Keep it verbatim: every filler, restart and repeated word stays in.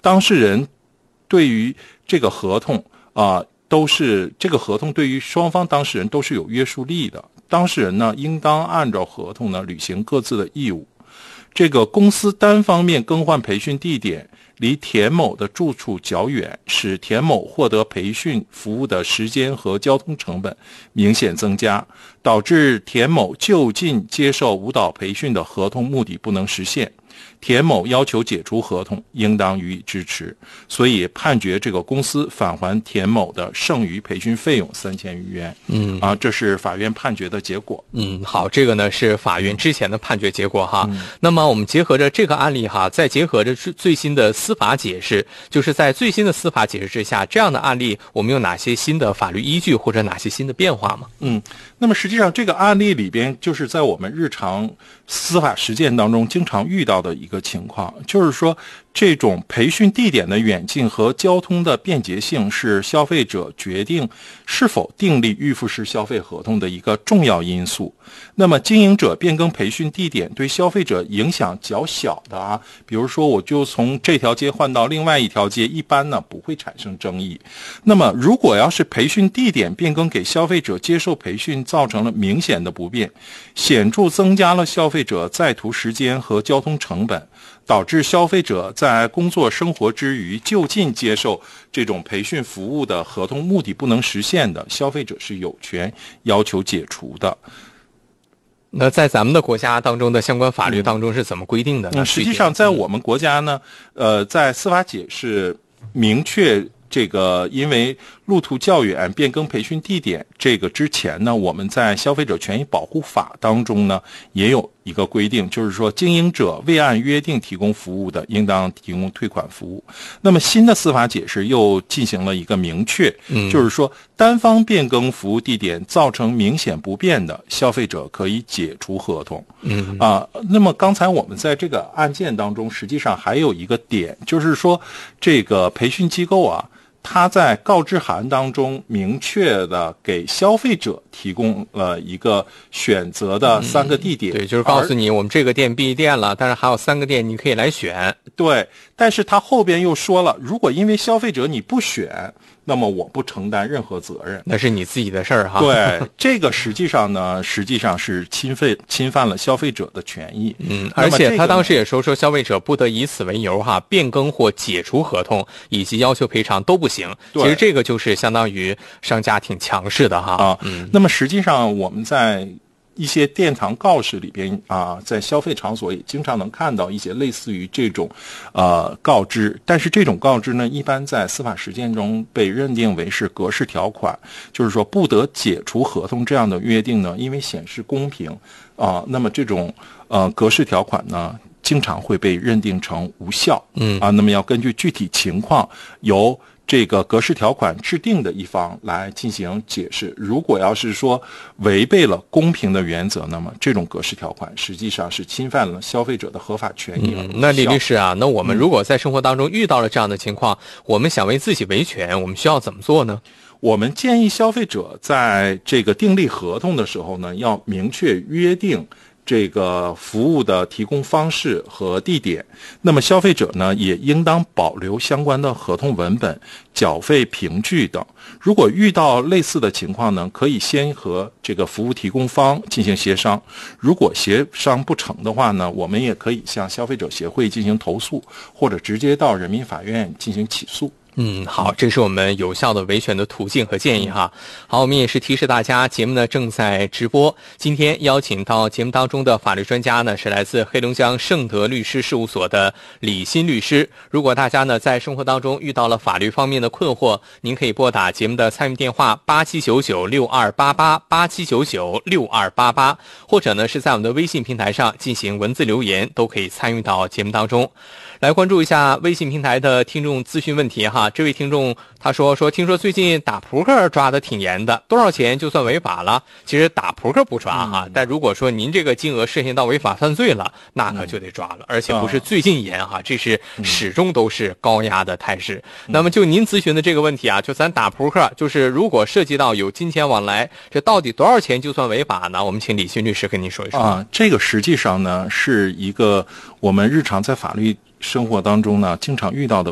当事人对于这个合同啊、呃，都是这个合同对于双方当事人都是有约束力的。当事人呢，应当按照合同呢履行各自的义务。这个公司单方面更换培训地点，离田某的住处较远，使田某获得培训服务的时间和交通成本明显增加，导致田某就近接受舞蹈培训的合同目的不能实现。田某要求解除合同，应当予以支持，所以判决这个公司返还田某的剩余培训费用三千余元。嗯啊，这是法院判决的结果。 嗯，好，这个呢是法院之前的判决结果哈。嗯、那么我们结合着这个案例哈，再结合着最新的司法解释，就是在最新的司法解释之下，这样的案例我们有哪些新的法律依据或者哪些新的变化吗？ 嗯，那么实际上这个案例里边，就是在我们日常司法实践当中经常遇到的一个情况，就是说这种培训地点的远近和交通的便捷性是消费者决定是否订立预付式消费合同的一个重要因素。那么经营者变更培训地点对消费者影响较小的啊，比如说我就从这条街换到另外一条街，一般呢不会产生争议。那么如果要是培训地点变更给消费者接受培训造成了明显的不便，显著增加了消费者在途时间和交通成本，导致消费者在工作生活之余就近接受这种培训服务的合同目的不能实现的，消费者是有权要求解除的。 那在咱们的国家当中的相关法律当中是怎么规定的呢？ 嗯、实际上在我们国家呢，呃，在司法解释明确这个因为路途较远变更培训地点这个之前呢，我们在消费者权益保护法当中呢也有一个规定，就是说经营者未按约定提供服务的，应当提供退款服务。那么新的司法解释又进行了一个明确，嗯、就是说单方变更服务地点造成明显不便的，消费者可以解除合同。嗯啊，那么刚才我们在这个案件当中，实际上还有一个点，就是说这个培训机构啊，他在告知函当中明确的给消费者提供了一个选择的三个地点、 嗯、对，就是告诉你我们这个店闭店了，但是还有三个店你可以来选。 对，但是他后边又说了，如果因为消费者你不选，那么我不承担任何责任， 那是你自己的事儿哈。 对，这个实际上呢，实际上是侵犯侵犯了消费者的权益。 嗯，而且他当时也说说消费者不得以此为由哈变更或解除合同，以及要求赔偿都不行。其实这个就是相当于商家挺强势的哈。 啊，嗯，那么实际上我们在一些殿堂告示里边啊，在消费场所也经常能看到一些类似于这种呃告知，但是这种告知呢，一般在司法实践中被认定为是格式条款，就是说不得解除合同这样的约定呢，因为显示公平啊，那么这种呃格式条款呢，经常会被认定成无效。嗯啊，那么要根据具体情况由这个格式条款制定的一方来进行解释。如果要是说违背了公平的原则，那么这种格式条款实际上是侵犯了消费者的合法权益。 嗯、那李律师啊，那我们如果在生活当中遇到了这样的情况，嗯、我们想为自己维权，我们需要怎么做呢？ 我们建议消费者在这个订立合同的时候呢，要明确约定这个服务的提供方式和地点。那么消费者呢，也应当保留相关的合同文本、缴费凭据等。如果遇到类似的情况呢，可以先和这个服务提供方进行协商。如果协商不成的话呢，我们也可以向消费者协会进行投诉，或者直接到人民法院进行起诉。 嗯，好，这是我们有效的维权的途径和建议哈。好，我们也是提示大家，节目呢正在直播。今天邀请到节目当中的法律专家呢，是来自黑龙江盛德律师事务所的李欣律师。如果大家呢在生活当中遇到了法律方面的困惑，您可以拨打节目的参与电话八七九九六二八八八七九九六二八八，或者呢是在我们的微信平台上进行文字留言，都可以参与到节目当中。来关注一下微信平台的听众咨询问题哈。这位听众他说说听说最近打扑克抓的挺严的，多少钱就算违法了？其实打扑克不抓哈，嗯、但如果说您这个金额涉嫌到违法犯罪了，那可就得抓了，嗯、而且不是最近严哈，这是始终都是高压的态势。嗯、那么就您咨询的这个问题啊，就咱打扑克，就是如果涉及到有金钱往来，这到底多少钱就算违法呢？我们请李欣律师跟您说一说啊。这个实际上呢是一个我们日常在法律生活当中呢经常遇到的